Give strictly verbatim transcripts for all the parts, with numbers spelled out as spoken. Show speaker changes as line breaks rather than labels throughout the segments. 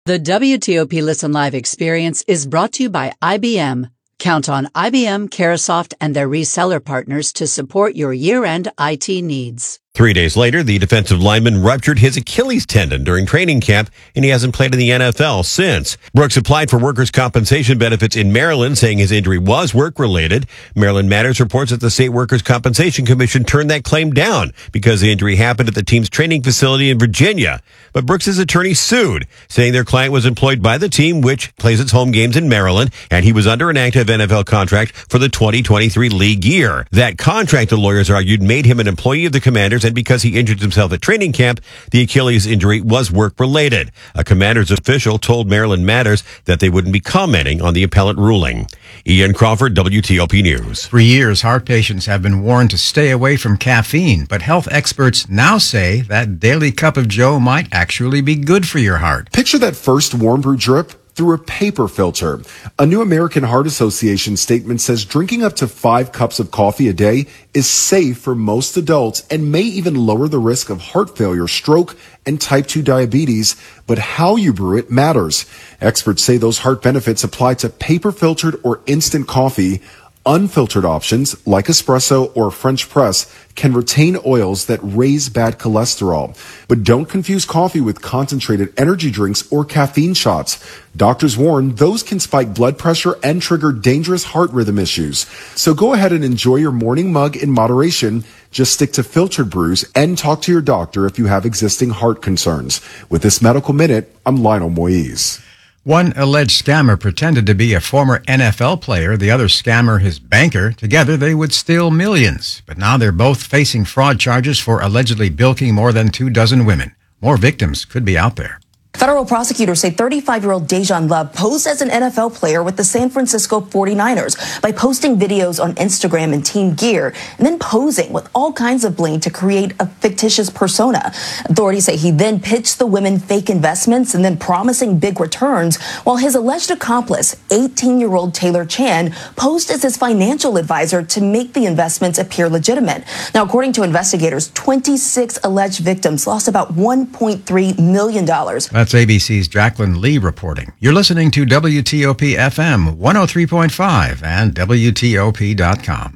The W T O P Listen Live experience is brought to you by I B M. Count on I B M, Carahsoft, and their reseller partners to support your year-end I T needs.
Three days later, the defensive lineman ruptured his Achilles tendon during training camp, and he hasn't played in the N F L since. Brooks applied for workers' compensation benefits in Maryland, saying his injury was work-related. Maryland Matters reports that the State Workers' Compensation Commission turned that claim down because the injury happened at the team's training facility in Virginia. But Brooks' attorney sued, saying their client was employed by the team, which plays its home games in Maryland, and he was under an active N F L contract for the twenty twenty-three league year. That contract, the lawyers argued, made him an employee of the Commanders, and because he injured himself at training camp, the Achilles injury was work-related. A Commanders official told Maryland Matters that they wouldn't be commenting on the appellate ruling. Ian Crawford, W T O P News.
For years, heart patients have been warned to stay away from caffeine, but health experts now say that daily cup of joe might actually be good for your heart.
Picture that first warm brew drip through a paper filter. A new American Heart Association statement says drinking up to five cups of coffee a day is safe for most adults and may even lower the risk of heart failure, stroke, and type two diabetes. But how you brew it matters. Experts say those heart benefits apply to paper-filtered or instant coffee. Unfiltered options, like espresso or French press, can retain oils that raise bad cholesterol. But don't confuse coffee with concentrated energy drinks or caffeine shots. Doctors warn those can spike blood pressure and trigger dangerous heart rhythm issues. So go ahead and enjoy your morning mug in moderation. Just stick to filtered brews and talk to your doctor if you have existing heart concerns. With this Medical Minute, I'm Lionel Moise.
One alleged scammer pretended to be a former N F L player, the other scammer his banker. Together, they would steal millions. But now they're both facing fraud charges for allegedly bilking more than two dozen women. More victims could be out there.
Federal prosecutors say thirty-five-year-old Dejan Love posed as an N F L player with the San Francisco forty-niners by posting videos on Instagram in team gear and then posing with all kinds of bling to create a fictitious persona. Authorities say he then pitched the women fake investments and then promising big returns, while his alleged accomplice, eighteen-year-old Taylor Chan, posed as his financial advisor to make the investments appear legitimate. Now, according to investigators, twenty-six alleged victims lost about one point three million dollars.
That's A B C's Jacqueline Lee reporting. You're listening to W T O P F M one oh three point five and W T O P dot com.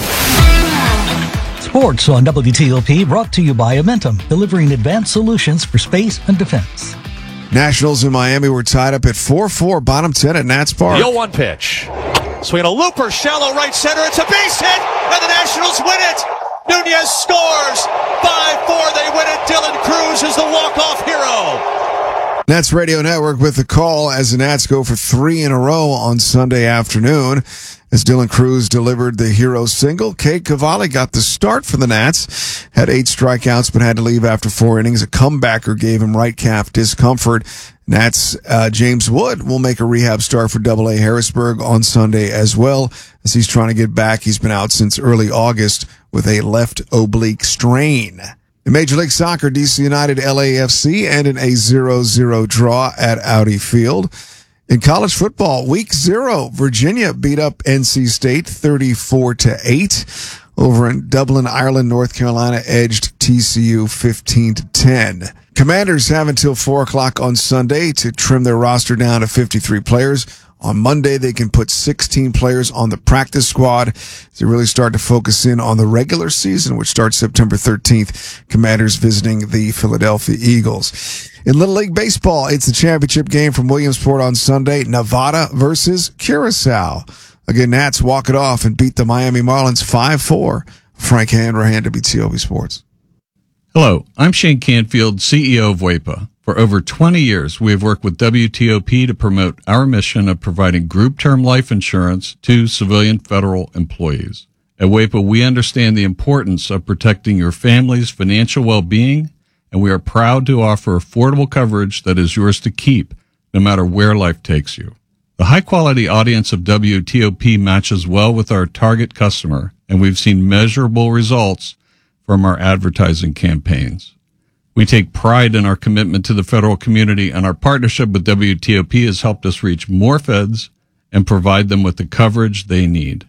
Sports on W T O P brought to you by Amentum, delivering advanced solutions for space and defense.
Nationals in Miami were tied up at four four, bottom ten at Nats Park.
The oh one pitch. Swing a looper, shallow right center. It's a base hit, and the Nationals win it. Nunez scores. five four, they win it. Dylan Cruz is the walk-off hero.
Nats Radio Network with the call as the Nats go for three in a row on Sunday afternoon. As Dylan Cruz delivered the hero single, Cade Cavalli got the start for the Nats. Had eight strikeouts but had to leave after four innings. A comebacker gave him right calf discomfort. Nats uh, James Wood will make a rehab start for Double A Harrisburg on Sunday as well, as he's trying to get back. He's been out since early August with a left oblique strain. In Major League Soccer, D C United L A F C ended a zero zero draw at Audi Field. In college football, week zero, Virginia beat up N C State thirty-four to eight. Over in Dublin, Ireland, North Carolina edged T C U fifteen to ten. Commanders have until four o'clock on Sunday to trim their roster down to fifty-three players. On Monday, they can put sixteen players on the practice squad to really start to focus in on the regular season, which starts September thirteenth. Commanders visiting the Philadelphia Eagles. In Little League Baseball, it's the championship game from Williamsport on Sunday. Nevada versus Curacao. Again, Nats walk it off and beat the Miami Marlins five four. Frank Hanrahan, W T O P Sports.
Hello, I'm Shane Canfield, C E O of W A P A. For over twenty years, we have worked with W T O P to promote our mission of providing group term life insurance to civilian federal employees. At W A P A, we understand the importance of protecting your family's financial well-being, and we are proud to offer affordable coverage that is yours to keep, no matter where life takes you. The high-quality audience of W T O P matches well with our target customer, and we've seen measurable results from our advertising campaigns. We take pride in our commitment to the federal community, and our partnership with W T O P has helped us reach more feds and provide them with the coverage they need.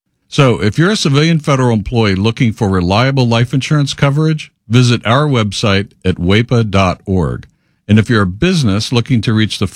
So if you're a civilian federal employee looking for reliable life insurance coverage, visit our website at W A P A dot org. And if you're a business looking to reach the